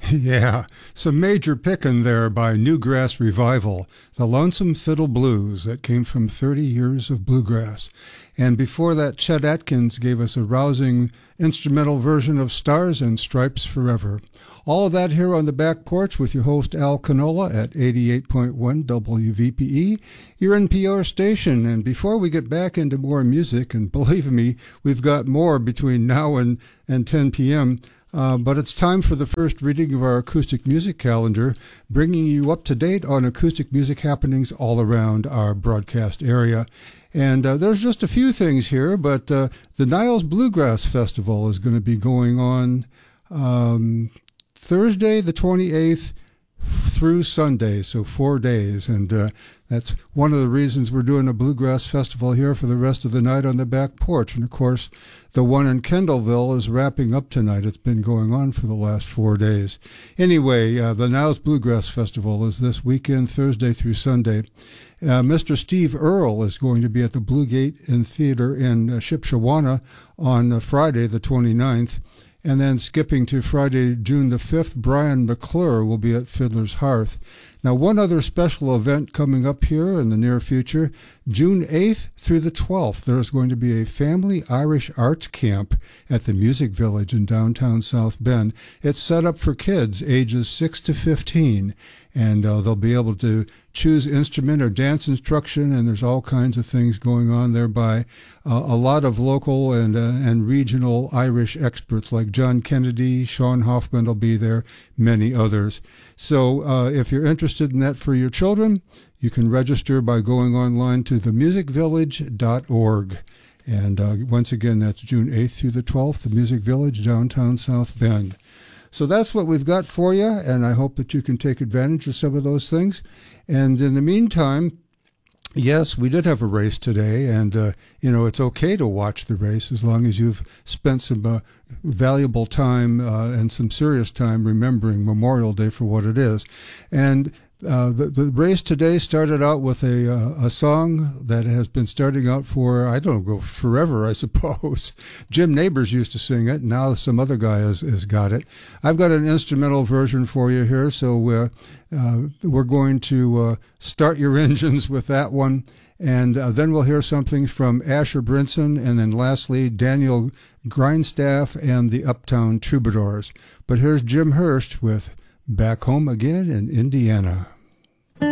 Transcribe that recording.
Yeah, some major pickin' there by Newgrass Revival, the Lonesome Fiddle Blues that came from 30 years of bluegrass. And before that, Chet Atkins gave us a rousing instrumental version of Stars and Stripes Forever. All of that here on the back porch with your host Al Canola at 88.1 WVPE, your NPR station. And before we get back into more music, and believe me, we've got more between now and 10 p.m., but it's time for the first reading of our acoustic music calendar, bringing you up to date on acoustic music happenings all around our broadcast area. And there's just a few things here, but the Niles Bluegrass Festival is going to be going on Thursday the 28th through Sunday, so 4 days. And that's one of the reasons we're doing a Bluegrass Festival here for the rest of the night on the back porch. And, of course, the one in Kendallville is wrapping up tonight. It's been going on for the last 4 days. Anyway, the Niles Bluegrass Festival is this weekend, Thursday through Sunday. Mr. Steve Earle is going to be at the Blue Gate Inn Theater in Shipshewana on Friday, the 29th. And then skipping to Friday, June the 5th, Brian McClure will be at Fiddler's Hearth. Now, one other special event coming up here in the near future, June 8th through the 12th, there is going to be a family Irish arts camp at the Music Village in downtown South Bend. It's set up for kids ages 6 to 15, and they'll be able to choose instrument or dance instruction, and there's all kinds of things going on there by a lot of local and regional Irish experts like John Kennedy, Sean Hoffman will be there, many others. So if you're interested in that for your children, you can register by going online to themusicvillage.org. And once again, that's June 8th through the 12th, the Music Village, downtown South Bend. So that's what we've got for you, and I hope that you can take advantage of some of those things. And in the meantime, yes, we did have a race today, and, it's okay to watch the race as long as you've spent some valuable time and some serious time remembering Memorial Day for what it is. And the race today started out with a song that has been starting out for, I don't know, forever, I suppose. Jim Nabors used to sing it. Now some other guy has got it. I've got an instrumental version for you here, so we're going to start your engines with that one. And then we'll hear something from Asher Brinson, and then lastly, Daniel Grindstaff and the Uptown Troubadours. But here's Jim Hurst with Back Home Again in Indiana.